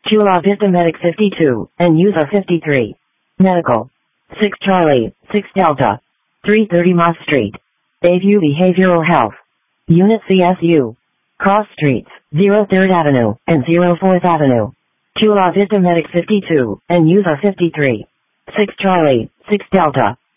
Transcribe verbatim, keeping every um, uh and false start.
Chula Vista Medic fifty-two, and User fifty-three. Medical. six Charlie, six Delta. three thirty Moss Street. Bayview Behavioral Health. Unit C S U. Cross Streets, zero third Avenue, and zero fourth Avenue. Chula Vista Medic fifty-two, and User fifty-three. six Charlie, six Delta.